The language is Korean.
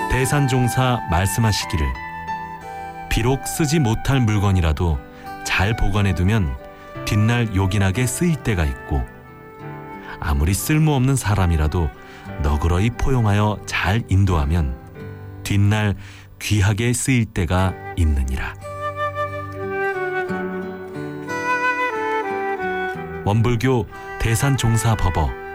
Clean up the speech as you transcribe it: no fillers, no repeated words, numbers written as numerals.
대산종사 말씀하시기를 비록 쓰지 못할 물건이라도 잘 보관해두면 뒷날 요긴하게 쓰일 때가 있고 아무리 쓸모없는 사람이라도 너그러이 포용하여 잘 인도하면 뒷날 귀하게 쓰일 때가 있느니라. 원불교 대산종사법어